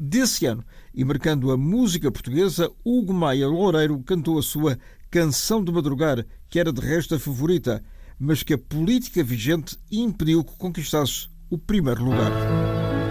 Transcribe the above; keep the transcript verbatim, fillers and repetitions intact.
desse ano. E marcando a música portuguesa, Hugo Maia Loureiro cantou a sua Canção de Madrugar, que era de resto a favorita, mas que a política vigente impediu que conquistasse o primeiro lugar.